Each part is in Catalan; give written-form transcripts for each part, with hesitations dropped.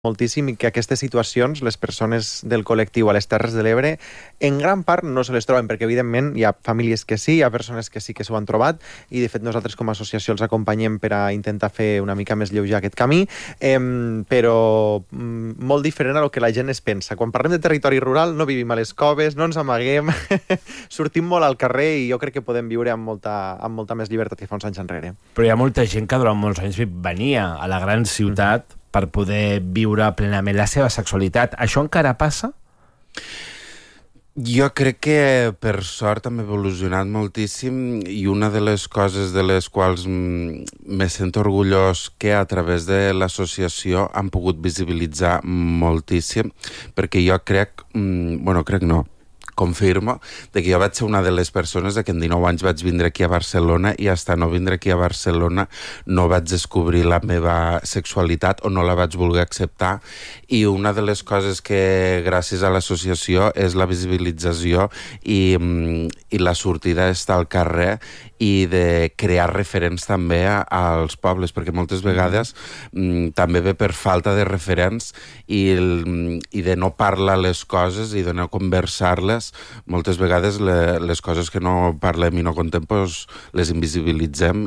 moltíssim i que aquestes situacions, les persones del col·lectiu a les Terres de l'Ebre, en gran part no se les troben, perquè evidentment hi ha famílies que sí, hi ha persones que sí que s'ho han trobat, i de fet nosaltres com a associació els acompanyem per a intentar fer una mica més lleuger aquest camí, però molt diferent a lo que la gent es pensa. Quan parlem de territori rural no vivim a les coves, no ens amaguem, sortim molt al carrer i jo crec que podem viure amb molta més llibertat que fa uns anys enrere. Però hi ha molta gent que durant molts anys venia a la gran ciutat per poder viure plenament la seva sexualitat. Això encara passa? Jo crec que, per sort, hem evolucionat moltíssim i una de les coses de les quals me sento orgullós que a través de l'associació han pogut visibilitzar moltíssim, perquè jo confirmo que jo vaig ser una de les persones que en 19 anys vaig vindre aquí a Barcelona i fins no vindre aquí a Barcelona no vaig descobrir la meva sexualitat o no la vaig voler acceptar, i una de les coses que gràcies a l'associació és la visibilització i la sortida d'estar al carrer i de crear referents també als pobles, perquè moltes vegades també ve per falta de referents i de no parlar les coses i de no conversar-les. Moltes vegades les coses que no parlem i no contem les invisibilitzem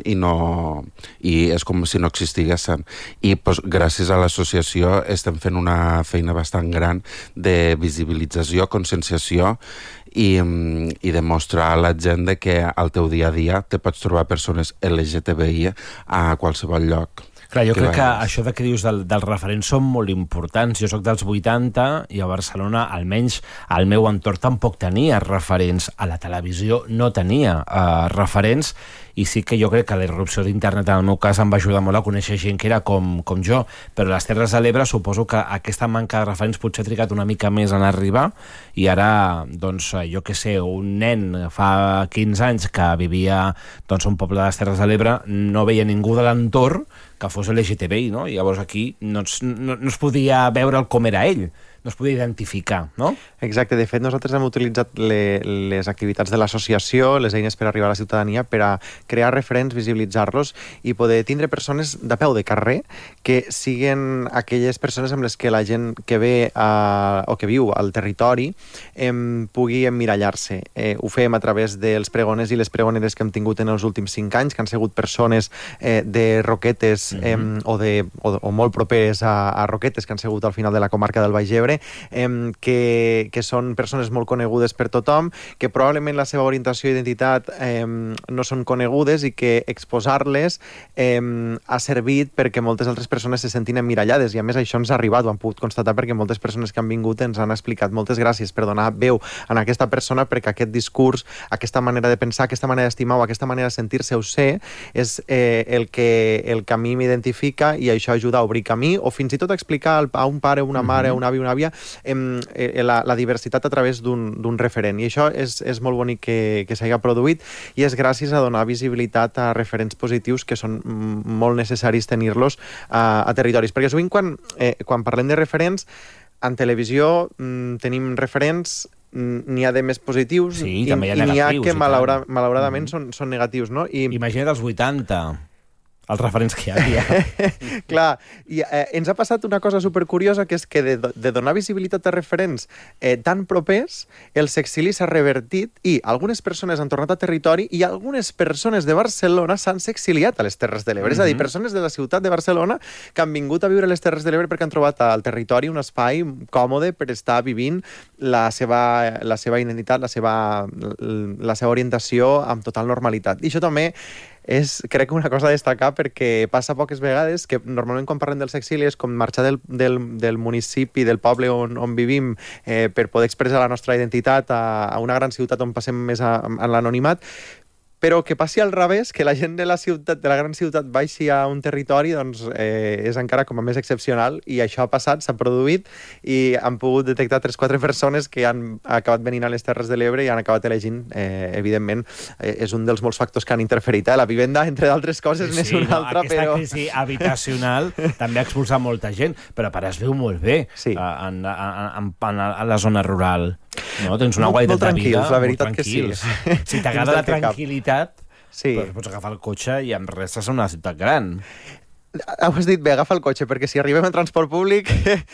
i és com si no existiguessin. I gràcies a l'associació estem fent una feina bastant gran de visibilització, conscienciació i demostrar a la gent que al teu dia a dia te pots trobar persones LGTBI a qualsevol lloc. Clar, jo crec que això que dius dels referents són molt importants. Jo soc dels 80 i a Barcelona, almenys al meu entorn, tampoc tenia referents. A la televisió no tenia referents, i sí que jo crec que la irrupció d'internet en el meu cas em va ajudar molt a conèixer gent que era com jo, però a les Terres de l'Ebre suposo que aquesta manca de referents potser ha trigat una mica més en arribar, i ara, doncs, jo què sé, un nen fa 15 anys que vivia a un poble de les Terres de l'Ebre no veia ningú de l'entorn que fos LGTBI, no? I llavors aquí no es podia veure com era ell, no es podia identificar, no? Exacte, de fet nosaltres hem utilitzat les activitats de l'associació, les eines per arribar a la ciutadania, per a crear referents, visibilitzar-los i poder tindre persones de peu de carrer que siguen aquelles persones amb les que la gent que ve o que viu al territori pugui emmirallar-se. Ho fem a través dels pregoners i les pregoneres que hem tingut en els últims 5 anys, que han sigut persones de Roquetes o molt properes a Roquetes, que han sigut al final de la comarca del Baix Ebre, que són persones molt conegudes per tothom, que probablement la seva orientació i identitat no són conegudes i que exposar-les ha servit perquè moltes altres persones se sentin emmirallades, i a més això ens ha arribat, ho han pogut constatar perquè moltes persones que han vingut ens han explicat moltes gràcies per donar veu a aquesta persona, perquè aquest discurs, aquesta manera de pensar, aquesta manera d'estimar o aquesta manera de sentir-se o ser és el que a mi m'identifica, i això ajuda a obrir camí o fins i tot a explicar a un pare, una mare, un avi, una àvia la diversitat a través d'un referent, i això és molt bonic que s'hagi produït, i és gràcies a donar visibilitat a referents positius que són molt necessaris tenir-los a territoris, perquè sovint quan parlem de referents en televisió tenim referents, n'hi ha de més positius i n'hi ha que malauradament són negatius, no? Imagina't els 80, els referents que hi havia. Clar, i ens ha passat una cosa supercuriosa, que és que de donar visibilitat a referents tan propers, el sexili s'ha revertit i algunes persones han tornat a territori i algunes persones de Barcelona s'han sexiliat a les Terres de l'Ebre. És a dir, persones de la ciutat de Barcelona que han vingut a viure a les Terres de l'Ebre perquè han trobat al territori un espai còmode per estar vivint la seva identitat, la seva orientació amb total normalitat. I això també és, crec, una cosa a destacar, perquè passa poques vegades que normalment quan parlem del sexili és com marxar del municipi, del poble on vivim per poder expressar la nostra identitat a una gran ciutat on passem més en l'anonimat, però que passi al revés, que la gent de la gran ciutat baixi a un territori, doncs és encara com a més excepcional, i això ha passat, s'ha produït, i han pogut detectar 3-4 persones que han acabat venint a les Terres de l'Ebre i han acabat elegint, evidentment, és un dels molts factors que han interferit. La vivenda, entre d'altres coses, n'és una altra, però... Aquesta crisi habitacional també ha expulsat molta gent, però es viu molt bé a la zona rural. No? Tens una qualitat de vida la veritat molt tranquils. Que sí. Si t'agrada la tranquil·litat, pots agafar el cotxe i em restes a una ciutat gran. Ho has dit bé, agafa el cotxe, perquè si arribem en transport públic